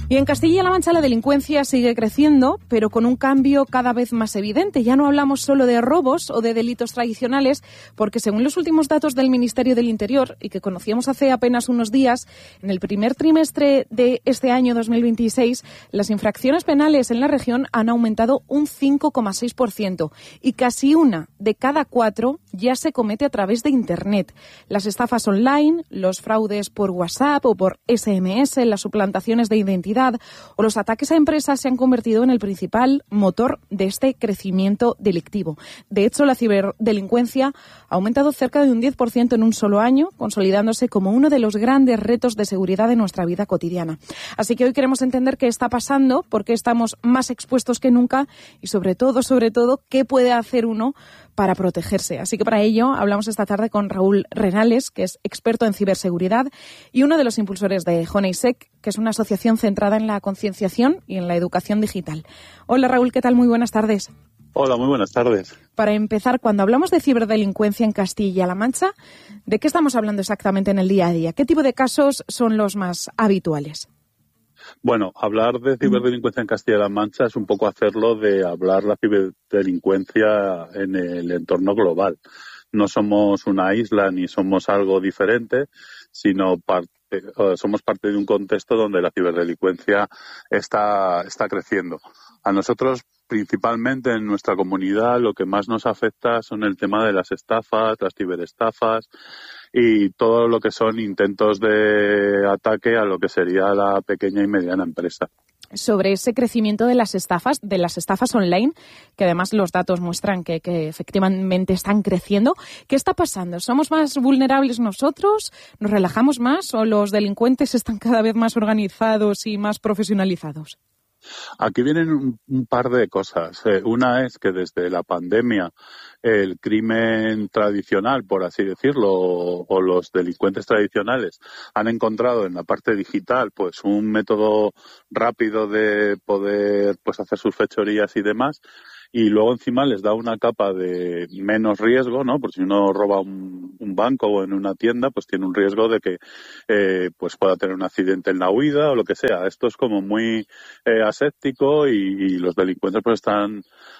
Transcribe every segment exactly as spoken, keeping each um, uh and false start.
Y en Castilla-La Mancha la delincuencia sigue creciendo, pero con un cambio cada vez más evidente. Ya no hablamos solo de robos o de delitos tradicionales, porque según los últimos datos del Ministerio del Interior, y que conocíamos hace apenas unos días, en el primer trimestre de este año dos mil veintiséis, las infracciones penales en la región han aumentado un cinco coma seis por ciento y casi una de cada cuatro ya se comete a través de Internet. Las estafas online, los fraudes por WhatsApp o por ese eme ese, las suplantaciones de identidad o los ataques a empresas se han convertido en el principal motor de este crecimiento delictivo. De hecho, la ciberdelincuencia ha aumentado cerca de un diez por ciento en un solo año, consolidándose como uno de los grandes retos de seguridad de nuestra vida cotidiana. Así que hoy queremos entender qué está pasando, por qué estamos más expuestos que nunca y sobre todo, sobre todo, qué puede hacer uno para protegerse. Así que para ello hablamos esta tarde con Raúl Renales, que es experto en ciberseguridad y uno de los impulsores de Honeysec, que es una asociación centrada en la concienciación y en la educación digital. Hola Raúl, ¿qué tal? Muy buenas tardes. Hola, muy buenas tardes. Para empezar, cuando hablamos de ciberdelincuencia en Castilla-La Mancha, ¿de qué estamos hablando exactamente en el día a día? ¿Qué tipo de casos son los más habituales? Bueno, hablar de ciberdelincuencia en Castilla-La Mancha es un poco hacerlo de hablar la ciberdelincuencia en el entorno global. No somos una isla ni somos algo diferente, sino parte, somos parte de un contexto donde la ciberdelincuencia está, está creciendo. A nosotros, principalmente en nuestra comunidad, lo que más nos afecta son el tema de las estafas, las ciberestafas y todo lo que son intentos de ataque a lo que sería la pequeña y mediana empresa. Sobre ese crecimiento de las estafas, de las estafas online, que además los datos muestran que, que efectivamente están creciendo, ¿qué está pasando? ¿Somos más vulnerables nosotros? ¿Nos relajamos más o los delincuentes están cada vez más organizados y más profesionalizados? Aquí vienen un, un par de cosas. Eh, una es que desde la pandemia el crimen tradicional, por así decirlo, o, o los delincuentes tradicionales han encontrado en la parte digital pues un método rápido de poder pues hacer sus fechorías y demás. Y luego encima les da una capa de menos riesgo, ¿no? Porque si uno roba un, un banco o en una tienda, pues tiene un riesgo de que eh, pues pueda tener un accidente en la huida o lo que sea. Esto es como muy eh, aséptico y, y los delincuentes pues están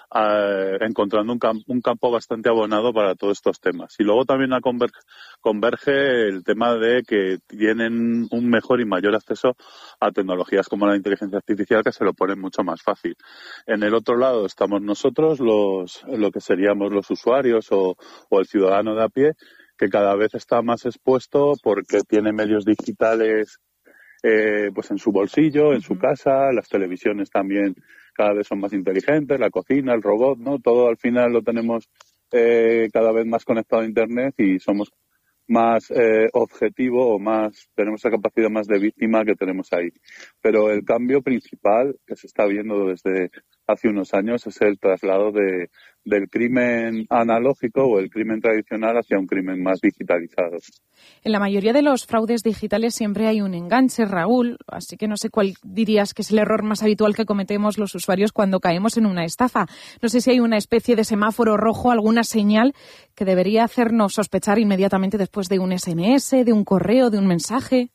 eh, encontrando un, camp- un campo bastante abonado para todos estos temas. Y luego también a conver- converge el tema de que tienen un mejor y mayor acceso a tecnologías como la inteligencia artificial, que se lo ponen mucho más fácil. En el otro lado estamos nosotros, los lo que seríamos los usuarios o, o el ciudadano de a pie, que cada vez está más expuesto porque tiene medios digitales eh, pues en su bolsillo, en su casa, las televisiones también cada vez son más inteligentes, la cocina, el robot, ¿no? Todo al final lo tenemos eh, cada vez más conectado a Internet y somos más eh, objetivo o más, tenemos esa capacidad más de víctima que tenemos ahí. Pero el cambio principal que se está viendo desde hace unos años es el traslado de, del crimen analógico o el crimen tradicional hacia un crimen más digitalizado. En la mayoría de los fraudes digitales siempre hay un enganche, Raúl, así que no sé cuál dirías que es el error más habitual que cometemos los usuarios cuando caemos en una estafa. No sé si hay una especie de semáforo rojo, alguna señal que debería hacernos sospechar inmediatamente después de un ese eme ese, de un correo, de un mensaje.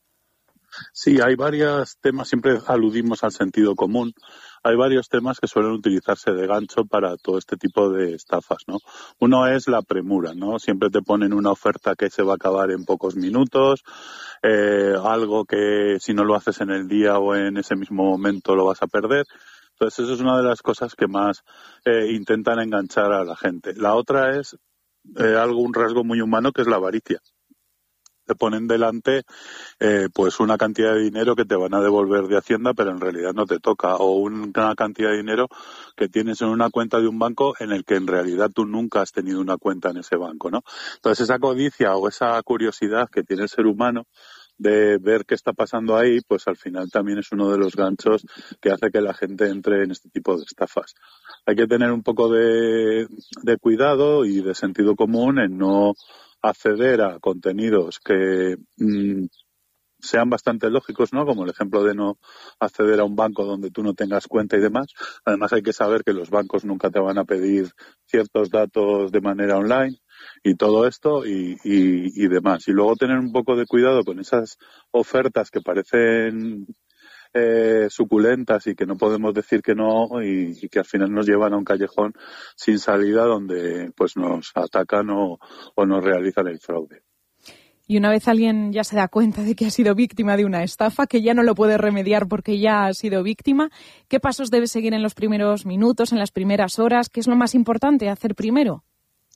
Sí, hay varios temas, siempre aludimos al sentido común. Hay varios temas que suelen utilizarse de gancho para todo este tipo de estafas, ¿no? Uno es la premura, ¿no? Siempre te ponen una oferta que se va a acabar en pocos minutos, eh, algo que si no lo haces en el día o en ese mismo momento lo vas a perder. Entonces, eso es una de las cosas que más eh, intentan enganchar a la gente. La otra es eh, algo, un rasgo muy humano, que es la avaricia. Te ponen delante eh, pues una cantidad de dinero que te van a devolver de Hacienda, pero en realidad no te toca, o una cantidad de dinero que tienes en una cuenta de un banco en el que en realidad tú nunca has tenido una cuenta en ese banco, ¿no? Entonces esa codicia o esa curiosidad que tiene el ser humano de ver qué está pasando ahí, pues al final también es uno de los ganchos que hace que la gente entre en este tipo de estafas. Hay que tener un poco de, de cuidado y de sentido común en no acceder a contenidos que mmm, sean bastante lógicos, ¿no? Como el ejemplo de no acceder a un banco donde tú no tengas cuenta y demás. Además hay que saber que los bancos nunca te van a pedir ciertos datos de manera online y todo esto y, y, y demás. Y luego tener un poco de cuidado con esas ofertas que parecen eh, suculentas y que no podemos decir que no y, y que al final nos llevan a un callejón sin salida donde pues nos atacan o, o nos realizan el fraude. Y una vez alguien ya se da cuenta de que ha sido víctima de una estafa, que ya no lo puede remediar porque ya ha sido víctima, ¿qué pasos debe seguir en los primeros minutos, en las primeras horas? ¿Qué es lo más importante hacer primero?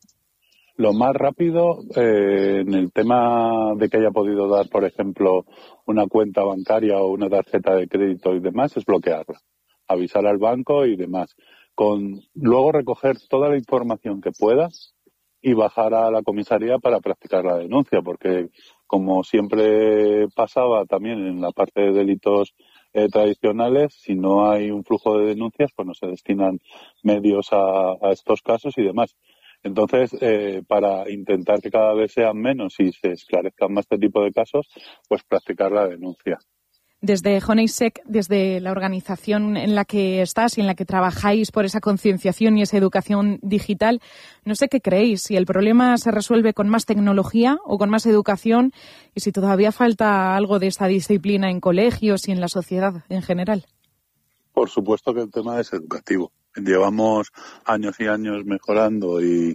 Lo más rápido, eh, en el tema de que haya podido dar, por ejemplo, una cuenta bancaria o una tarjeta de crédito y demás, es bloquearla, avisar al banco y demás. Con luego recoger toda la información que puedas y bajar a la comisaría para practicar la denuncia, porque como siempre pasaba también en la parte de delitos eh, tradicionales, si no hay un flujo de denuncias, pues no se destinan medios a, a estos casos y demás. Entonces, eh, para intentar que cada vez sean menos y se esclarezcan más este tipo de casos, pues practicar la denuncia. Desde Honeysec, desde la organización en la que estás y en la que trabajáis por esa concienciación y esa educación digital, no sé qué creéis, si el problema se resuelve con más tecnología o con más educación y si todavía falta algo de esta disciplina en colegios y en la sociedad en general. Por supuesto que el tema es educativo. Llevamos años y años mejorando y,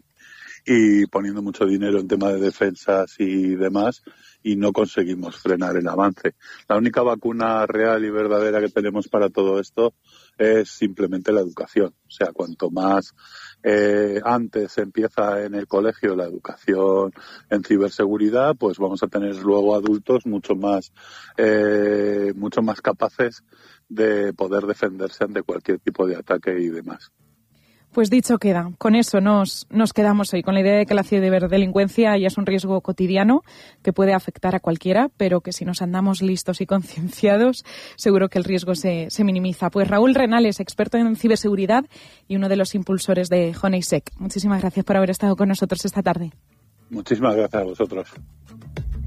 y poniendo mucho dinero en tema de defensas y demás, y no conseguimos frenar el avance. La única vacuna real y verdadera que tenemos para todo esto es simplemente la educación. O sea, cuanto más eh, antes empieza en el colegio la educación en ciberseguridad, pues vamos a tener luego adultos mucho más, eh, mucho más capaces de poder defenderse ante cualquier tipo de ataque y demás. Pues dicho queda. Con eso nos, nos quedamos hoy, con la idea de que la ciberdelincuencia ya es un riesgo cotidiano que puede afectar a cualquiera, pero que si nos andamos listos y concienciados, seguro que el riesgo se, se minimiza. Pues Raúl Renales, experto en ciberseguridad y uno de los impulsores de Honeysec. Muchísimas gracias por haber estado con nosotros esta tarde. Muchísimas gracias a vosotros.